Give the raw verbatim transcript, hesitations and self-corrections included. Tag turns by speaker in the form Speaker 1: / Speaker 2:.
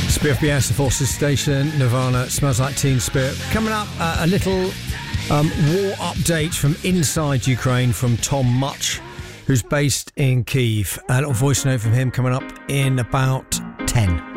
Speaker 1: B F B S, the Forces Station, Nirvana, Smells Like Teen Spirit. Coming up, uh, a little um, war update from inside Ukraine from Tom Much, who's based in Kyiv. A little voice note from him coming up in about ten.